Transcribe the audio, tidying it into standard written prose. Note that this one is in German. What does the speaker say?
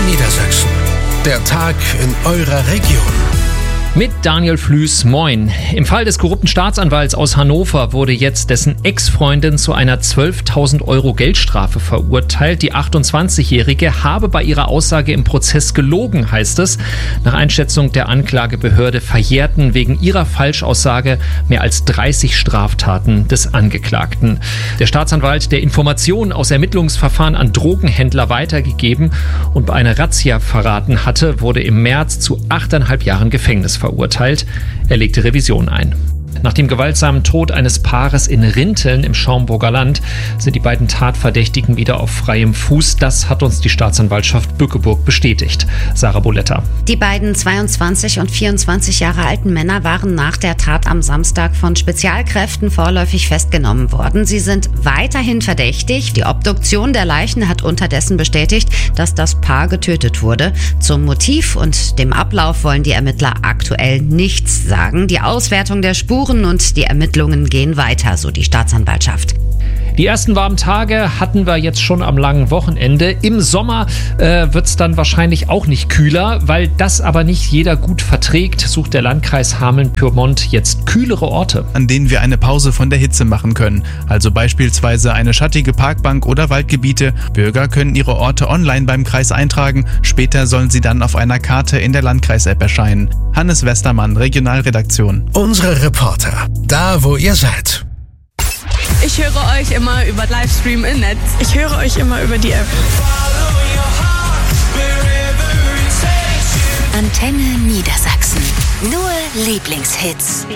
Niedersachsen. Der Tag in eurer Region. Mit Daniel Flüß, moin. Im Fall des korrupten Staatsanwalts aus Hannover wurde jetzt dessen Ex-Freundin zu einer 12.000 € Geldstrafe verurteilt. Die 28-Jährige habe bei ihrer Aussage im Prozess gelogen, heißt es. Nach Einschätzung der Anklagebehörde verjährten wegen ihrer Falschaussage mehr als 30 Straftaten des Angeklagten. Der Staatsanwalt, der Informationen aus Ermittlungsverfahren an Drogenhändler weitergegeben und bei einer Razzia verraten hatte, wurde im März zu 8,5 Jahren Gefängnis verurteilt. Er legte Revision ein. Nach dem gewaltsamen Tod eines Paares in Rinteln im Schaumburger Land sind die beiden Tatverdächtigen wieder auf freiem Fuß. Das hat uns die Staatsanwaltschaft Bückeburg bestätigt. Sarah Boletta. Die beiden 22 und 24 Jahre alten Männer waren nach der Tat am Samstag von Spezialkräften vorläufig festgenommen worden. Sie sind weiterhin verdächtig. Die Obduktion der Leichen hat unterdessen bestätigt, dass das Paar getötet wurde. Zum Motiv und dem Ablauf wollen die Ermittler aktuell nichts sagen. Die Auswertung der Spuren und die Ermittlungen gehen weiter, so die Staatsanwaltschaft. Die ersten warmen Tage hatten wir jetzt schon am langen Wochenende. Im Sommer wird es dann wahrscheinlich auch nicht kühler. Weil das aber nicht jeder gut verträgt, sucht der Landkreis Hameln-Pyrmont jetzt kühlere Orte, an denen wir eine Pause von der Hitze machen können. Also beispielsweise eine schattige Parkbank oder Waldgebiete. Bürger können ihre Orte online beim Kreis eintragen. Später sollen sie dann auf einer Karte in der Landkreis-App erscheinen. Hannes Westermann, Regionalredaktion. Unsere Reporter, da wo ihr seid. Ich höre euch immer über Livestream im Netz. Ich höre euch immer über die App. Antenne Niedersachsen. Nur Lieblingshits.